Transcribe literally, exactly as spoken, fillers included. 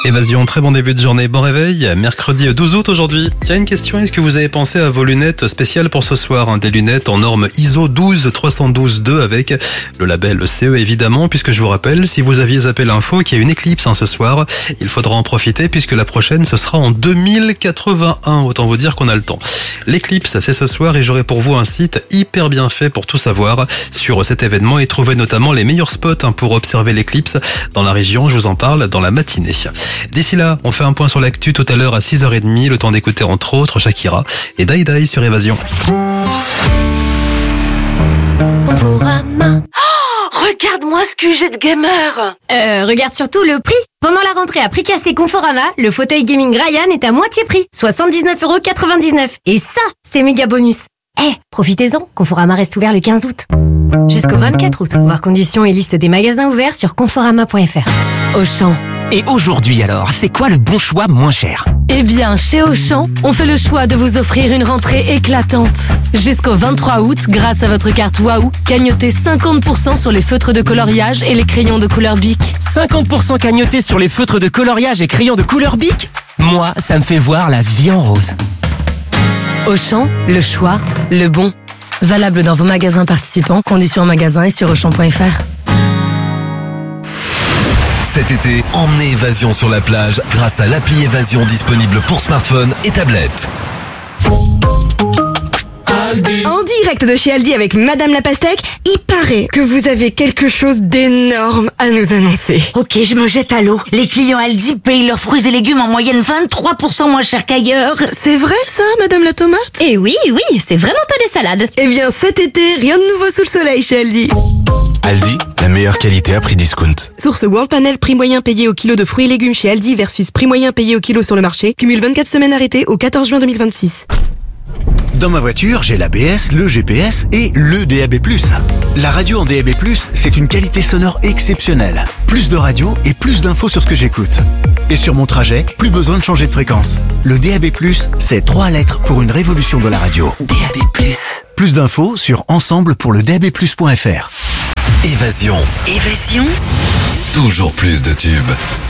Évasion, très bon début de journée, bon réveil, mercredi douze août aujourd'hui. Tiens, une question, est-ce que vous avez pensé à vos lunettes spéciales pour ce soir, hein, des lunettes en norme I S O douze trois cent douze deux avec le label C E évidemment, puisque je vous rappelle, si vous aviez zappé l'info qu'il y a une éclipse hein, ce soir, il faudra en profiter puisque la prochaine ce sera en deux mille quatre-vingt-un, autant vous dire qu'on a le temps. L'éclipse, c'est ce soir et j'aurai pour vous un site hyper bien fait pour tout savoir sur cet événement et trouver notamment les meilleurs spots hein, pour observer l'éclipse dans la région, je vous en parle dans la matinée. D'ici là, on fait un point sur l'actu tout à l'heure à six heures trente, le temps d'écouter entre autres Shakira et Dai Dai sur Évasion. Conforama. Oh, regarde-moi ce que j'ai de gamer. Euh, regarde surtout le prix. Pendant la rentrée à prix cassé Conforama, le fauteuil gaming Ryan est à moitié prix, soixante-dix-neuf euros quatre-vingt-dix-neuf. Et ça, c'est méga bonus. Eh, hey, profitez-en, Conforama reste ouvert le quinze août. Jusqu'au vingt-quatre août, voir conditions et liste des magasins ouverts sur conforama point f r. Auchan. Et aujourd'hui alors, c'est quoi le bon choix moins cher ? Eh bien, chez Auchan, on fait le choix de vous offrir une rentrée éclatante. Jusqu'au vingt-trois août, grâce à votre carte Waouh, gagnotez cinquante pour cent sur les feutres de coloriage et les crayons de couleur Bic. cinquante pour cent cagnotés sur les feutres de coloriage et crayons de couleur Bic ? Moi, ça me fait voir la vie en rose. Auchan, le choix, le bon. Valable dans vos magasins participants, conditions en magasin et sur auchan point f r. Cet été, emmenez Évasion sur la plage grâce à l'appli Évasion disponible pour smartphone et tablette. En direct de chez Aldi avec Madame la Pastèque, il paraît que vous avez quelque chose d'énorme à nous annoncer. Ok, je me jette à l'eau. Les clients Aldi payent leurs fruits et légumes en moyenne vingt-trois pour cent moins cher qu'ailleurs. C'est vrai ça, Madame la Tomate ? Eh oui, oui, c'est vraiment pas des salades. Eh bien cet été, rien de nouveau sous le soleil chez Aldi. Aldi, la meilleure qualité à prix discount. Source World Panel, prix moyen payé au kilo de fruits et légumes chez Aldi versus prix moyen payé au kilo sur le marché. Cumule vingt-quatre semaines arrêtées au quatorze juin deux mille vingt-six. Dans ma voiture, j'ai l'A B S, le G P S et le D A B plus. La radio en D A B plus, c'est une qualité sonore exceptionnelle. Plus de radio et plus d'infos sur ce que j'écoute. Et sur mon trajet, plus besoin de changer de fréquence. Le D A B plus, c'est trois lettres pour une révolution de la radio. D A B plus. Plus d'infos sur ensemble pour le D A B plus point f r. Évasion. Évasion. Toujours plus de tubes.